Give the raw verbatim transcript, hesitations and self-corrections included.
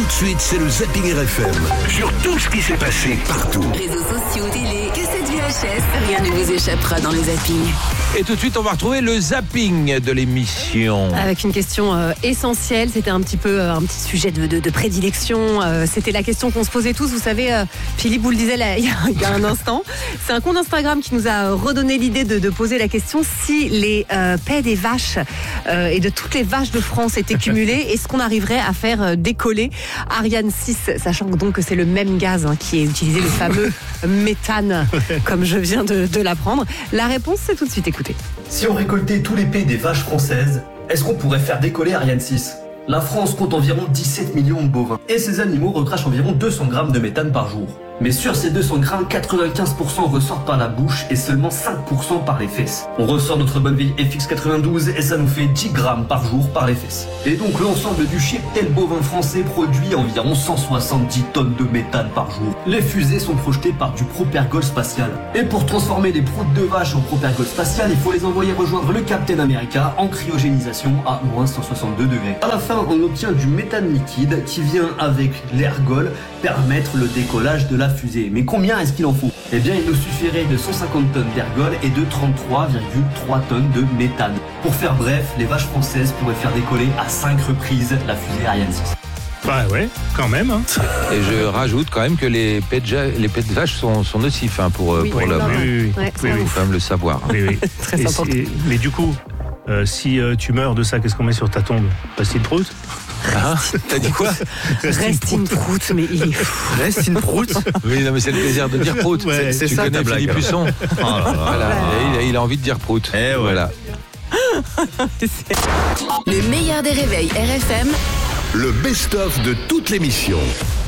de suite, c'est le Zapping R F M. Sur tout ce qui s'est passé partout. Réseaux sociaux, télé, cassettes V H S, rien ne vous échappera dans le Zapping. Et tout de suite, on va retrouver le Zapping de l'émission. Avec une question euh, essentielle, c'était un petit peu euh, un petit sujet de, de, de prédilection. Euh, c'était la question qu'on se posait tous. Vous savez, euh, Philippe vous le disait là, il, y a, il y a un instant. C'est un compte Instagram qui nous a redonné l'idée de, de poser la question si les euh, pets des vaches euh, et de toutes les vaches de France étaient cumulés, est-ce qu'on arriverait à faire euh, décoller Ariane six, sachant donc que c'est le même gaz hein, qui est utilisé, le fameux méthane, comme je viens de, de l'apprendre. La réponse, c'est tout de suite, écoutez. Si on récoltait tous les pets des vaches françaises, est-ce qu'on pourrait faire décoller Ariane six ? La France compte environ dix-sept millions de bovins et ces animaux recrachent environ deux cents grammes de méthane par jour. Mais sur ces deux cents grammes, quatre-vingt-quinze pour cent ressortent par la bouche et seulement cinq pour cent par les fesses. On ressort notre bonne vieille F X quatre-vingt-douze et ça nous fait dix grammes par jour par les fesses. Et donc l'ensemble du cheptel bovin français produit environ cent soixante-dix tonnes de méthane par jour. Les fusées sont projetées par du propergol spatial. Et pour transformer les proutes de vache en propergol spatial, il faut les envoyer rejoindre le Captain America en cryogénisation à moins cent soixante-deux degrés. À la fin, on obtient du méthane liquide qui vient avec l'ergol permettre le décollage de la fusée. Mais combien est-ce qu'il en faut ? Eh bien, il nous suffirait de cent cinquante tonnes d'ergol et de trente-trois virgule trois tonnes de méthane. Pour faire bref, les vaches françaises pourraient faire décoller à cinq reprises la fusée Ariane six. Bah ouais, quand même. Hein. Et je rajoute quand même que les pets de, ja- les pets de vache sont, sont nocifs hein, pour, Oui, pour oui, l'homme. non, non. Oui, oui, Ouais, oui, Il oui. faut quand même le savoir. Oui, oui. Très Et important. si- mais du coup, euh, si euh, tu meurs de ça, qu'est-ce qu'on met sur ta tombe ? Pastille de prout ? Hein T'as dit quoi? Reste une proute, mais il est fou. Reste une proute. Oui, non, mais c'est le plaisir de dire prout. Ouais, c'est tu ça, connais ta blague, Philippe alors. Husson. Oh là là. Voilà. Et il, a, il a envie de dire prout. Eh ouais. Voilà. Le meilleur des réveils R F M, Le best-of de toute l'émission.